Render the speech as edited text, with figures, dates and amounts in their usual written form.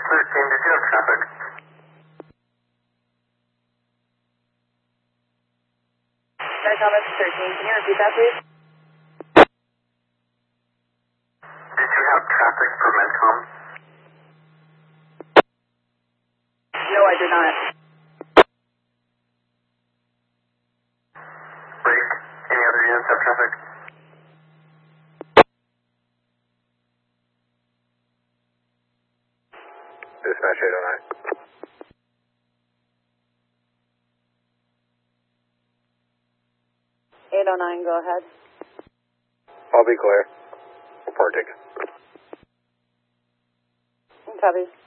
13, did you have traffic? Thomas 13, can you repeat that, please? Did you have traffic for Medcom? No, I did not. Break. Any other units have traffic? Dispatch 809. 809, go ahead. I'll be clear. Reporting. Copy.